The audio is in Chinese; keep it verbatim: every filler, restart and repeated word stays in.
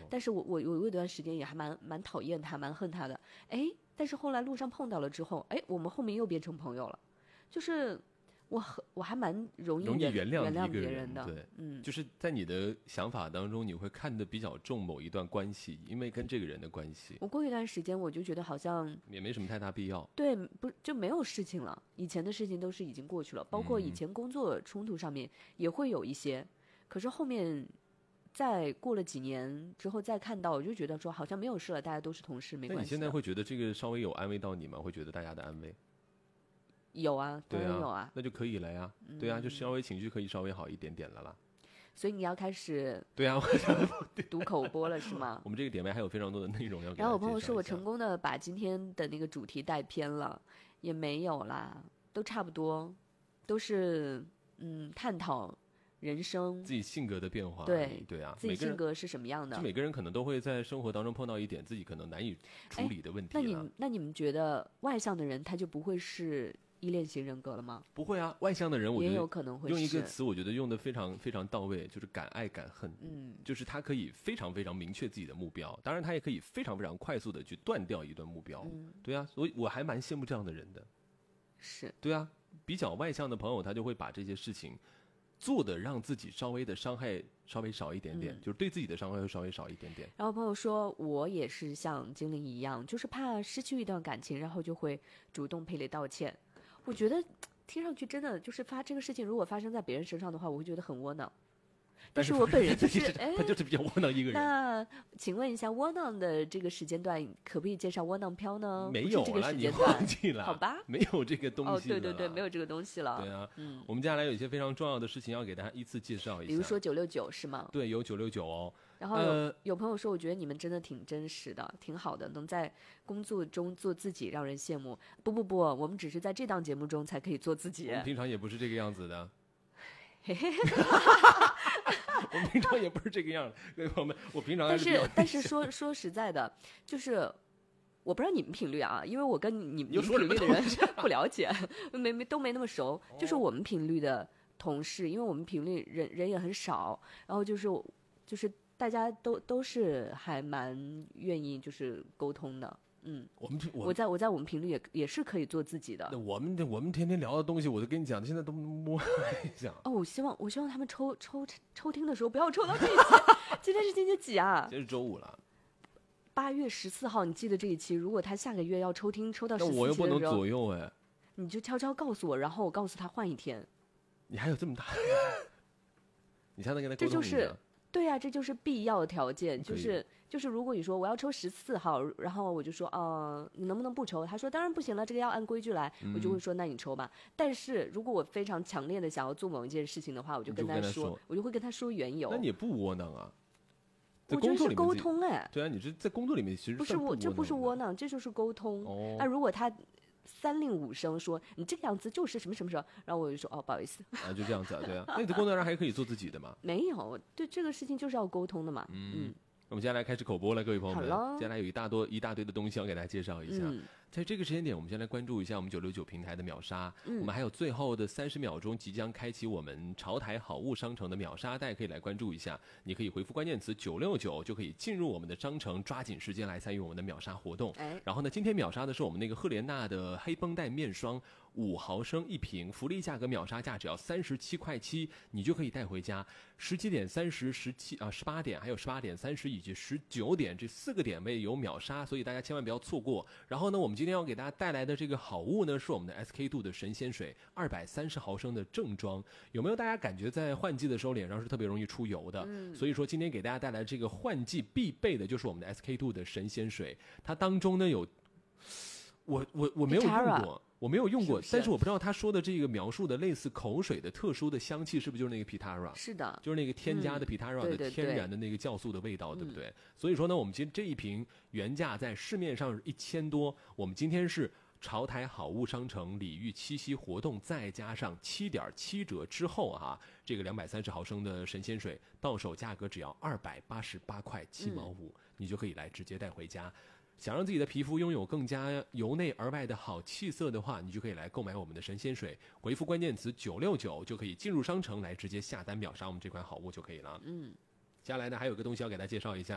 但是我我我有一段时间也还蛮蛮讨厌他，蛮恨他的。哎，但是后来路上碰到了之后，哎，我们后面又变成朋友了。就是我很我还蛮容易容易原谅原谅一个人别人的， 对， 嗯， 就是在你的想法当中，你会看得比较重某一段关系，因为跟这个人的关系。 我过一段时间我就觉得好像也没什么太大必要。 对，不就没有事情了，以前的事情都是已经过去了，包括以前工作冲突上面也会有一些，嗯、可是后面再过了几年之后再看到，我就觉得说好像没有事了，大家都是同事，没关系。 那你现在会觉得这个稍微有安慰到你吗？会觉得大家的安慰？ 有啊，当然有啊， 啊那就可以了呀。嗯、对啊，就稍微情绪可以稍微好一点点了啦。 所以你要开始对啊， 读口播了是吗？ 我们这个点位还有非常多的内容要给大家介绍一下。 然后我朋友说我成功的把今天的那个主题带偏了，也没有啦，都差不多，都是嗯探讨人生自己性格的变化。 对对啊， 自己性格是什么样的？ 就每个人可能都会在生活当中碰到一点自己可能难以处理的问题。 那你那你们觉得外向的人他就不会是依恋型人格了吗？ 不会啊，外向的人我觉得也有可能会用一个词，我觉得用的非常非常到位，就是敢爱敢恨。嗯，就是他可以非常非常明确自己的目标，当然他也可以非常非常快速的去断掉一段目标。嗯，对啊，所以我还蛮羡慕这样的人的。 是， 对啊，比较外向的朋友，他就会把这些事情做的让自己稍微的伤害稍微少一点点，嗯、就是对自己的伤害会稍微少一点点。 然后朋友说我也是像精灵一样，就是怕失去一段感情，然后就会主动赔礼道歉。我觉得听上去真的就是发这个事情，如果发生在别人身上的话，我会觉得很窝囊。但是我本人就是， 他就是比较窝囊一个人。 那请问一下，窝囊的这个时间段，可不可以介绍窝囊飘呢？ 没有这个了， 时间段， 你忘记了？ 好吧， 没有这个东西了。 哦，对对对，没有这个东西了。 对啊，嗯，我们接下来有一些非常重要的事情要给大家依次介绍一下。 比如说九六九是吗？ 对，有九六九哦。 然后有、呃、有朋友说，我觉得你们真的挺真实的，挺好的，能在工作中做自己，让人羡慕。不不不，我们只是在这档节目中才可以做自己。 我们平常也不是这个样子的。我平常也不是这个样子，各位朋友们，我平常但是但是说说实在的，就是我不知道你们频率啊，因为我跟你们频率的人不了解，没没都没那么熟。哦、就是我们频率的同事，因为我们频率人人也很少，然后就是就是大家都都是还蛮愿意就是沟通的。嗯， 我们我我在我在我们频率也也是可以做自己的。 那我们我们天天聊的东西，我都跟你讲，现在都摸一下。 哦，我希望我希望他们抽抽抽听的时候不要抽到这一期。今天是星期几啊？ 今天是周五了。 八月十四号，你记得这一期？如果他下个月要抽听，抽到十四期的时候， 那我又不能左右哎。 你就悄悄告诉我，然后我告诉他换一天。 你还有这么大？你下次跟他沟通一下。 这就是对呀、啊，这就是必要条件，就是就是如果你说我要抽十四号，然后我就说哦、呃，你能不能不抽？他说当然不行了，这个要按规矩来，嗯、我就会说那你抽吧。但是如果我非常强烈的想要做某一件事情的话，我就跟他说， 就跟他说我就会跟他说缘由。 那你也不窝囊啊。 我觉得是沟通哎。 对啊，你是在工作里面其实不是我，这不是窝囊，这就是沟通。 哦， 那、啊、如果他三令五申说你这个样子就是什么什么什么，然后我就说哦不好意思啊，就这样子啊，对啊。那你在工作上还可以做自己的嘛？ 没有，对这个事情就是要沟通的嘛。嗯。嗯， 我们接下来开始口播了，各位朋友们。 好了， 接下来有一大多一大堆的东西要给大家介绍一下。嗯、在这个时间点，我们先来关注一下我们九六九平台的秒杀。嗯、我们还有最后的三十秒钟，即将开启我们潮台好物商城的秒杀，大家可以来关注一下。你可以回复关键词九六九，就可以进入我们的商城，抓紧时间来参与我们的秒杀活动。哎、然后呢，今天秒杀的是我们那个赫莲娜的黑绷带面霜。五毫升一瓶，福利价格秒杀价只要三十七块七，你就可以带回家。十七点、三十、十七啊、十八点，还有十八点、三十以及十九点这四个点位有秒杀，所以大家千万不要错过。然后呢，我们今天要给大家带来的这个好物呢，是我们的 S K two 的神仙水，二百三十毫升的正装。有没有大家感觉在换季的时候脸上是特别容易出油的？嗯、所以说今天给大家带来这个换季必备的就是我们的 S K two 的神仙水，它当中呢有，我我我没有用过。我没有用过，是是但是我不知道他说的这个描述的类似口水的特殊的香气，是不是就是那个 Pitara？ 是的， 就是那个添加的 Pitara 的天然的那个酵素的味道，嗯、对不对？嗯、所以说呢，我们其实这一瓶原价在市面上一千多，我们今天是潮台好物商城礼遇七夕活动，再加上七点七折之后啊，这个两百三十毫升的神仙水到手价格只要二百八十八块七毛五，你就可以来直接带回家。想让自己的皮肤拥有更加由内而外的好气色的话，你就可以来购买我们的神仙水，回复关键词九六九就可以进入商城来直接下单秒杀我们这款好物就可以了。嗯，接下来呢还有个东西要给大家介绍一下。